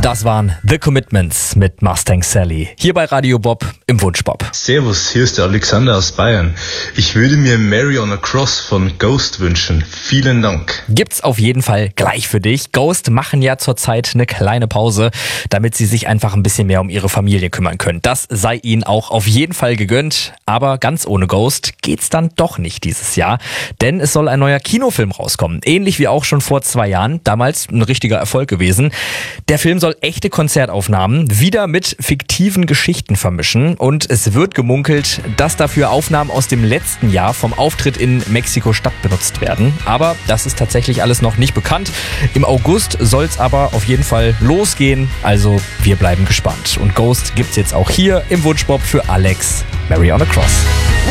Das waren The Commitments mit Mustang Sally. Hier bei Radio Bob im Wunschbob. Servus, hier ist der Alexander aus Bayern. Ich würde mir Mary on a Cross von Ghost wünschen. Vielen Dank. Gibt's auf jeden Fall gleich für dich. Ghost machen ja zurzeit eine kleine Pause, damit sie sich einfach ein bisschen mehr um ihre Familie kümmern können. Das sei ihnen auch auf jeden Fall gegönnt. Aber ganz ohne Ghost geht's dann doch nicht dieses Jahr. Denn es soll ein neuer Kinofilm rauskommen. Ähnlich wie auch schon vor 2 Jahren. Damals ein richtiger Erfolg gewesen. Der Film soll echte Konzertaufnahmen wieder mit fiktiven Geschichten vermischen und es wird gemunkelt, dass dafür Aufnahmen aus dem letzten Jahr vom Auftritt in Mexiko-Stadt benutzt werden. Aber das ist tatsächlich alles noch nicht bekannt. Im August soll es aber auf jeden Fall losgehen, also wir bleiben gespannt. Und Ghost gibt's jetzt auch hier im Wunschbob für Alex, Mary on a Cross.